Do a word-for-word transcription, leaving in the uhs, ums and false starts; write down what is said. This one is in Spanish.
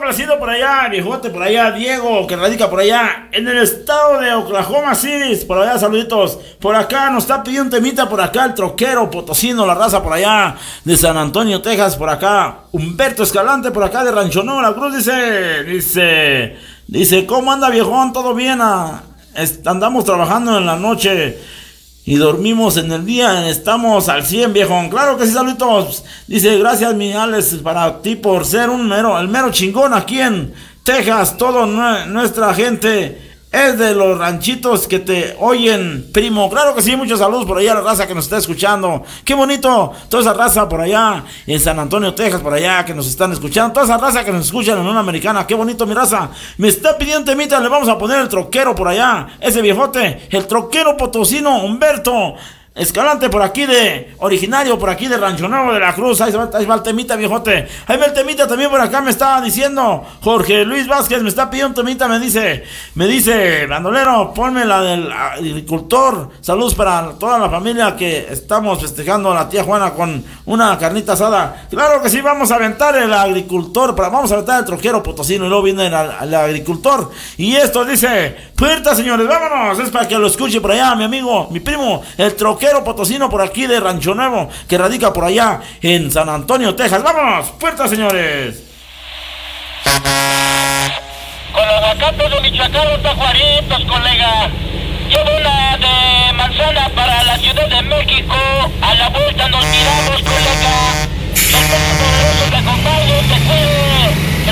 complacido por allá, viejote, por allá, Diego, que radica por allá, en el estado de Oklahoma City, por allá, saluditos. Por acá nos está pidiendo un temita, por acá, el troquero potosino, la raza por allá, de San Antonio, Texas, por acá, Humberto Escalante, por acá, de Rancho Nuevo, La Cruz, dice, dice, dice, ¿cómo anda, viejón? ¿Todo bien? Ah, est- andamos trabajando en la noche y dormimos en el día, estamos al cien, viejón. Claro que sí, saluditos. Dice, gracias, mi Alex, para ti por ser un mero, el mero chingón aquí en Texas. Todo nue- nuestra gente es de los ranchitos que te oyen, primo. Claro que sí, muchos saludos por allá a la raza que nos está escuchando. Qué bonito, toda esa raza por allá en San Antonio, Texas, por allá que nos están escuchando. Toda esa raza que nos escucha en la Unión Americana. Qué bonito, mi raza. Me está pidiendo temita, le vamos a poner el troquero por allá. Ese viejote, el troquero potosino Humberto Escalante, por aquí de, originario por aquí de Rancho Nuevo de la Cruz. Ahí va, ahí va el temita, viejote. Ahí va el temita también por acá, me estaba diciendo Jorge Luis Vázquez, me está pidiendo un temita, me dice, me dice, bandolero, ponme la del agricultor. Saludos para toda la familia que estamos festejando a la tía Juana con una carnita asada. Claro que sí, vamos a aventar el agricultor, para, vamos a aventar el troquero potosino y luego viene el, el agricultor. Y esto dice, puerta, señores, vámonos, es para que lo escuche por allá, mi amigo, mi primo, el troquero potosino por aquí de Rancho Nuevo, que radica por allá en San Antonio, Texas. ¡Vámonos! ¡Puerta, señores! Con los aguacates de Michoacán, los tajuaritos, colega. Llevo una de manzana para la Ciudad de México. A la vuelta nos miramos, colega. El peso poderoso te acompañe, te cuide.